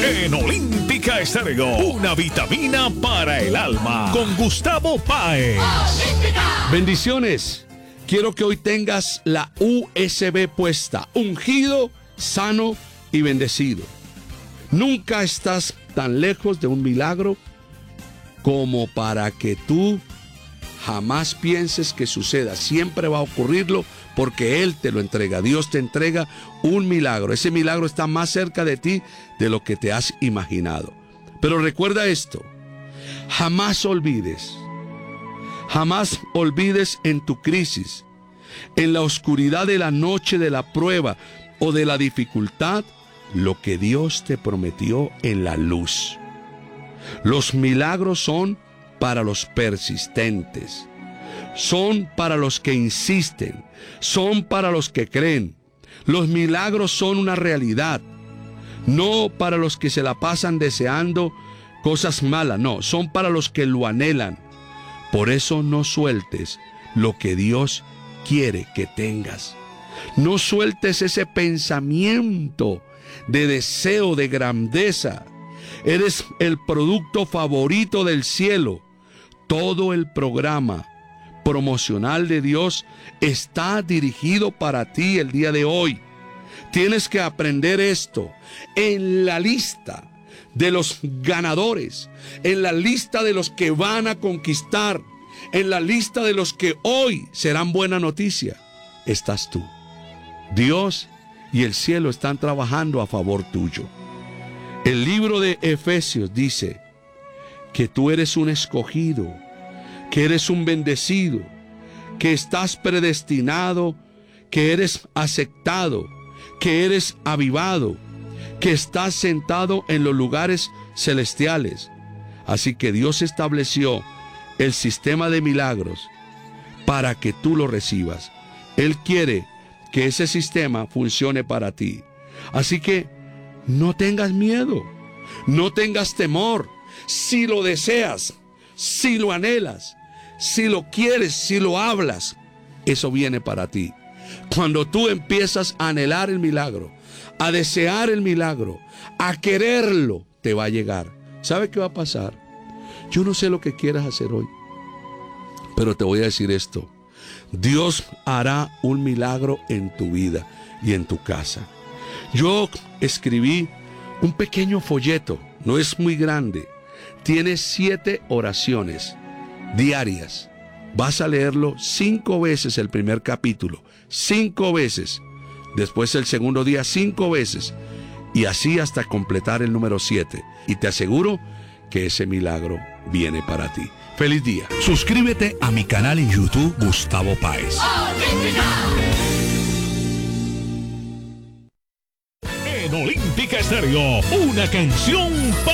En Olímpica Estéreo, una vitamina para el alma. Con Gustavo Páez. Bendiciones. Quiero que hoy tengas la USB puesta. Ungido, sano y bendecido. Nunca estás tan lejos de un milagro como para que tú jamás pienses que suceda. Siempre va a ocurrirlo porque Él te lo entrega. Dios te entrega un milagro. Ese milagro está más cerca de ti de lo que te has imaginado. Pero recuerda esto. Jamás olvides en tu crisis, en la oscuridad de la noche de la prueba o de la dificultad, lo que Dios te prometió en la luz. Los milagros son para los persistentes, son para los que insisten, son para los que creen. Los milagros son una realidad, no para los que se la pasan deseando cosas malas, no, son para los que lo anhelan. Por eso no sueltes lo que Dios quiere que tengas. No sueltes ese pensamiento de deseo, de grandeza. Eres el producto favorito del cielo. Todo el programa promocional de Dios está dirigido para ti el día de hoy. Tienes que aprender esto. En la lista de los ganadores, en la lista de los que van a conquistar, en la lista de los que hoy serán buena noticia, estás tú. Dios y el cielo están trabajando a favor tuyo. El libro de Efesios dice que tú eres un escogido, que eres un bendecido, que estás predestinado, que eres aceptado, que eres avivado, que estás sentado en los lugares celestiales. Así que Dios estableció el sistema de milagros para que tú lo recibas. Él quiere que ese sistema funcione para ti. Así que no tengas miedo, no tengas temor. Si lo deseas, si lo anhelas, si lo quieres, si lo hablas, eso viene para ti. Cuando tú empiezas a anhelar el milagro, a desear el milagro, a quererlo, te va a llegar. ¿Sabe qué va a pasar? Yo no sé lo que quieras hacer hoy, pero te voy a decir esto. Dios hará un milagro en tu vida y en tu casa. Yo escribí un pequeño folleto, no es muy grande. Tiene 7 oraciones diarias. Vas a leerlo 5 veces el primer capítulo, 5 veces. Después el segundo día 5 veces. Y así hasta completar el número 7. Y te aseguro que ese milagro viene para ti. ¡Feliz día! Suscríbete a mi canal en YouTube, Gustavo Páez. En Olímpica Estéreo, una canción para